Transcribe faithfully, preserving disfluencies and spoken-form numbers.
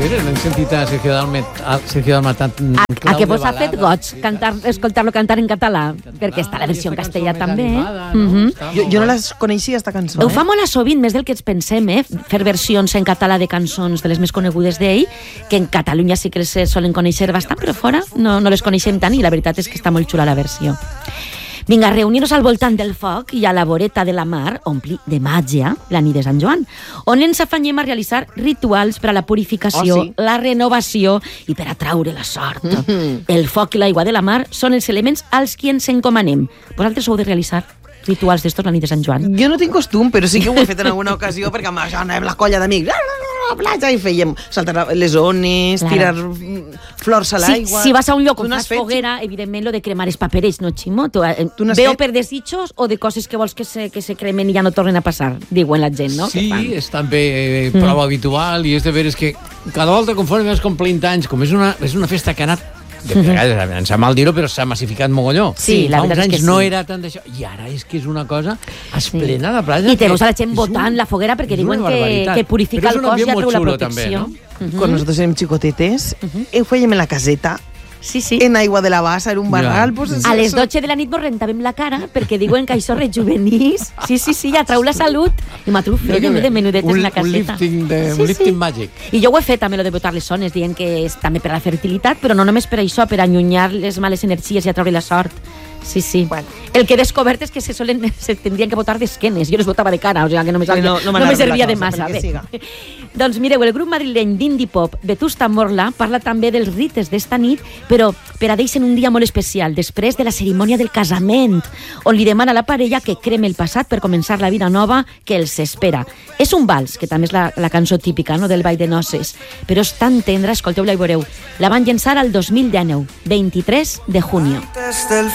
veres, l'hem sentit a Sergio Dalma, a Sergio Dalma tant... A, a què vos ha fet goig cantar, escoltar-lo cantar en català? Perquè està la versió en castellà també. Animada, no? Mhm. Jo, jo no la coneixia, esta cançó. Ho Eh? fa molt a sovint, més del que ens pensem, eh? Fer versions en català de cançons de les més conegudes d'ell, que en Catalunya sí que les solen conèixer bastant, però fora no, no les coneixem tant, i la veritat és que està molt xula la versió. Vinga, reunir-nos al voltant del foc i a la voreta de la mar ompli de màgia la nit de Sant Joan, on ens afanyem a realitzar rituals per a la purificació, Oh, sí. la renovació i per atraure la sort. El foc i l'aigua de la mar són els elements als qui ens encomanem. Vosaltres heu de realitzar rituals d'estos la nit de Sant Joan? Jo no tinc costum, però sí que ho he fet en alguna ocasió, perquè amb això anàvem la colla d'amics a la platja i fèiem saltar les ones, Claro. tirar mm, flors a Si, l'aigua. si vas a un lloc Tu on n'has fas fet? foguera, evidentment, lo de cremar els paperets, no, Ximo? Tu, eh, Tu n'has veo fet? per desitjos o de coses que vols que se, que se cremen i ja no tornen a passar? Diuen la gent, no? Sí, Que fan. és també eh, prou habitual i és de veres que cada volta conforme vas complint anys, com és una, és una festa que ha anat de vegades, em sap mal dir-ho, però s'ha massificat mogolló. Sí, la Fa uns veritat és anys que sí. no era tant d'això, i ara és que és una cosa esplena de platja. I te veus que a la gent és botant un- la foguera perquè és una diuen que, barbaritat. que purifica Però és el un cos i ambient atreu molt la xulo, protecció. també, no? Mhm. Quan nosaltres érem xicotetes, ho fèiem en la caseta, Sí, sí. en aigua de la bassa, era un barral. Ja. Pues, és A les eso. dotze de la nit mos rentàvem la cara perquè diuen que això rejuvenís. Sí, sí, sí, ja trau la salut. I m'atreu fèiem de menudetes un, en la un caseta. lifting, de, Sí, un lifting sí. màgic. I jo ho he fet també, lo de botar les zones, dient que és també per a la fertilitat, però no només per això, per allunyar les males energies i atraure la sort. Sí, sí. Bueno. El que he descobert és que se, solen, se tendrien que botar d'esquenes. Jo les botava de cara, o sigui que no me, Sí, no- no no, m'agrada me servia la de cosa, massa. perquè Bé. siga. Doncs mireu, el grup madrileny d'indie pop Vetusta Morla parla també dels rites d'esta nit, però per a d'ells en un dia molt especial, després de la cerimònia del casament, on li demana a la parella que creme el passat per començar la vida nova que els espera. És un vals, que també és la, la cançó típica, no?, del ball de noces, però és tan tendra, escolteu-la i veureu. La van llençar al dos mil dinou, vint-i-tres de junio.